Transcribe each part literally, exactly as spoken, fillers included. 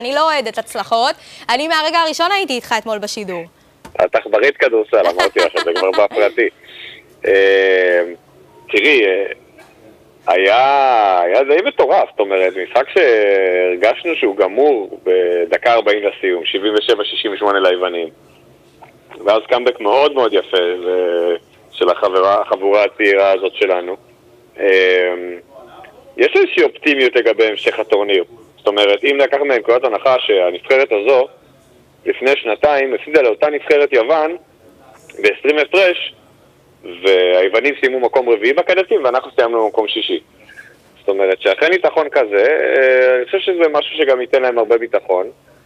אני לא אוהדת הצלחות, אני מהרגע הראשון הייתי איתך אתמול בשידור. את אכברית כדורסל, אמרתי לך, זה כבר בפרטי. תראי, היה די מטורף, זאת אומרת, משחק שהרגשנו שהוא גמור בדקה ארבעים לסיום, שבעים ושבע שישים ושמונה ליוונים. ואז קאמבק מאוד מאוד יפה של החבורה הצעירה הזאת שלנו. יש איזושהי אופטימיות לגבי המשך הטורניר. זאת אומרת, אם לקח מנקודת הנחה שהנבחרת הזו, לפני שנתיים, הפסידה לאותה נבחרת יוון, ב-עשרים הפרש, והיוונים סיימו מקום רביעי בקדטים, ואנחנו סיימנו מקום שישי. זאת אומרת, שאחרי ניתחון כזה, אני חושב שזה משהו שגם ייתן להם הרבה ביטחון,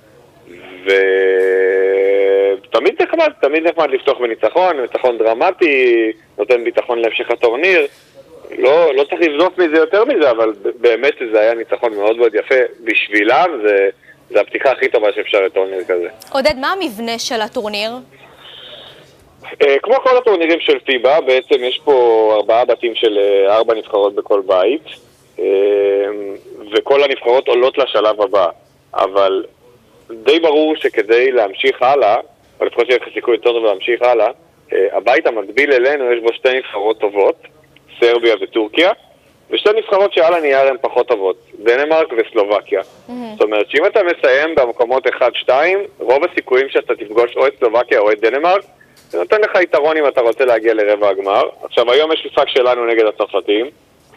ותמיד נחמד, תמיד נחמד לפתוח בניצחון, ניצחון דרמטי, נותן ביטחון להמשך הטורניר, לא, לא צריך לבנות מזה יותר מזה, אבל באמת זה היה ניצחון מאוד מאוד יפה בשבילם, זה, זה הפתיחה הכי טובה שאפשר לטורניר כזה. עודד, מה המבנה של הטורניר? כמו כל הטורנירים של פיבה, בעצם יש פה ארבעה בתים של ארבע נבחרות בכל בית, וכל הנבחרות עולות לשלב הבא, אבל די ברור שכדי להמשיך הלאה, או לפחות שיהיה סיכוי יותר טוב להמשיך הלאה, הבית המקביל אלינו יש בו שתי נבחרות טובות, סרביה וטורקיה, ושתי נבחרות שעל הנייר הן פחות טובות, דנמרק וסלובקיה. Mm-hmm. זאת אומרת, שאם אתה מסיים במקומות אחד שתיים, רוב הסיכויים שאתה תפגוש או את סלובקיה או את דנמרק, זה נותן לך יתרון אם אתה רוצה להגיע לרבע הגמר. עכשיו, היום יש משחק שלנו נגד הצרפתים,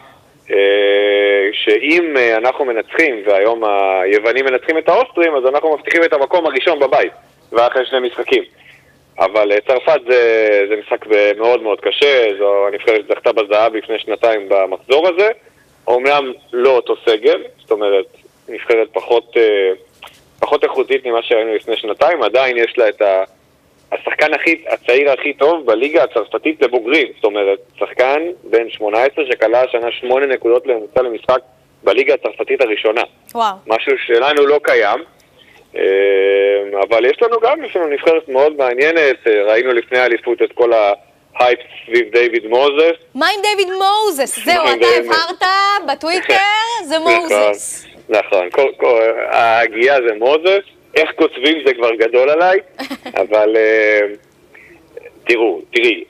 שאם אנחנו מנצחים, והיום היוונים מנצחים את האוסטרים, אז אנחנו מבטיחים את המקום הראשון בבית, ואחרי שני משחקים. אבל צרפת זה, זה משחק מאוד מאוד קשה, זו הנבחרת שזכתה בזהב לפני שנתיים במחזור הזה, אומנם לא אותו סגל, זאת אומרת, נבחרת פחות, פחות איכותית ממה שראינו לפני שנתיים, עדיין יש לה את השחקן הכי, הצעיר הכי טוב בליגה הצרפתית לבוגרים, זאת אומרת, שחקן בן שמונה עשרה שקלה השנה שמונה נקודות לממוצע למשחק בליגה הצרפתית הראשונה. וואו. משהו שלנו לא קיים. אבל יש לנו גם, יש לנו נבחרת מאוד מעניינת, ראינו לפני האליפות את כל ההייפ סביב דיוויד מוזס. מה עם דיוויד מוזס? זהו, אתה הבהרת בטוויטר, זה מוזס. נכון, ההגיעה זה מוזס, איך כותבים זה כבר גדול עליי, אבל תראו, תראי,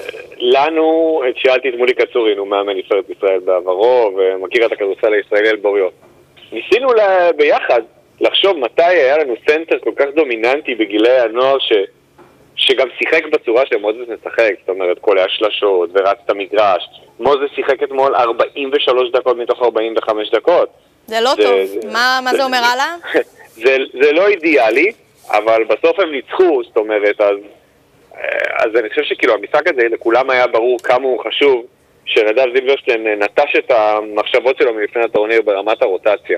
לנו, שאלתי את מולי קצורין, הוא מאמן נבחרת ישראל בעברו, ומכיר את הכדורסל הישראלי על בוריו. ניסינו ביחד לחשוב מתי היה לנו סנטר כל כך דומיננטי בגילי הנוער ש... שגם שיחק בצורה שמוזס משחק, זאת אומרת, כל השלשות ורץ את המגרש. מוזס שיחק אתמול ארבעים ושלוש דקות מתוך ארבעים וחמש דקות. זה לא זה, טוב. זה, מה, זה, מה זה אומר הלאה? זה, זה לא אידיאלי, אבל בסוף הם ניצחו, זאת אומרת, אז, אז אני חושב שכאילו המשחק הזה לכולם היה ברור כמה הוא חשוב, שנדב זילברשטיין נטש את המחשבות שלו מלפני הטורניר ברמת הרוטציה.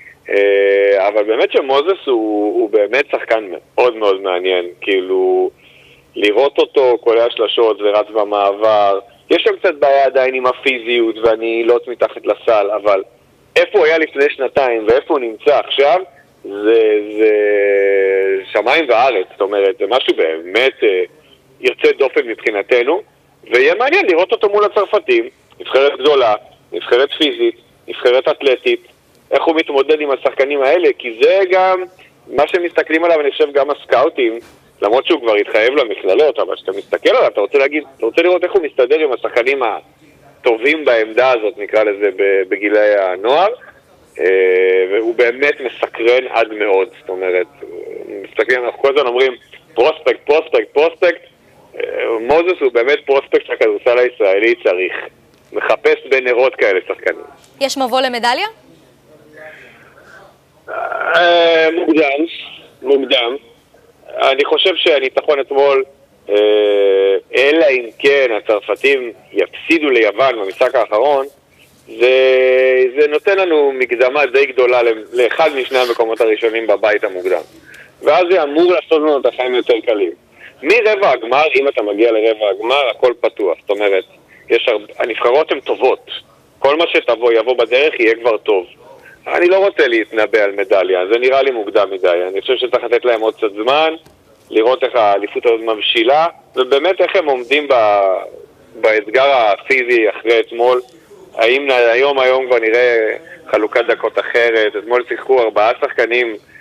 אבל באמת שמוזס הוא, הוא באמת שחקן מאוד מאוד מעניין, כאילו לראות אותו כל השלשות ורץ במעבר, יש לו קצת בעיה עדיין עם הפיזיות ואני לא מתחת לסל, אבל איפה הוא היה לפני שנתיים ואיפה הוא נמצא עכשיו, זה, זה שמיים וארץ, זאת אומרת, זה משהו באמת יוצא דופן מבחינתנו, ויהיה מעניין לראות אותו מול הצרפתים, נבחרת גדולה, נבחרת פיזית, נבחרת אתלטית, איך הוא מתמודד עם השחקנים האלה, כי זה גם מה שמסתכלים עליו, אני חושב גם הסקאוטים, למרות שהוא כבר התחייב למכללות, אבל כשאתה מסתכל עליו, אתה רוצה להגיד, אתה רוצה לראות איך הוא מסתדר עם השחקנים הטובים בעמדה הזאת, נקרא לזה, בגילי הנוער, והוא באמת מסקרן עד מאוד, זאת אומרת, מסתכלים, אנחנו כל הזמן אומרים, פרוספקט, פרוספקט, פרוספקט, מוזס הוא באמת פרוספקט שהכדורסל הישראלי צריך, מחפש בנרות כאלה שחקנים. יש מבוא למדליה? מוקדם, מוקדם. אני חושב שהניצחון אתמול, אלא אם כן הצרפתים יפסידו ליוון במשחק האחרון, זה, זה נותן לנו מקדמה די גדולה לאחד משני המקומות הראשונים בבית המוקדם. ואז זה אמור לעשות לנו את החיים יותר קלים. מרבע הגמר, אם אתה מגיע לרבע הגמר, הכל פתוח. זאת אומרת, יש הרבה, הנבחרות הן טובות. כל מה שתבוא, יבוא בדרך, יהיה כבר טוב. אני לא רוצה להתנבא על מדליה, זה נראה לי מוקדם מדי. אני חושב שצריך לתת להם עוד קצת זמן, לראות איך האליפות הזאת מבשילה, ובאמת איך הם עומדים ב... באתגר הפיזי אחרי אתמול. האם היום היום כבר נראה חלוקת דקות אחרת, אתמול שיחקו ארבעה שחקנים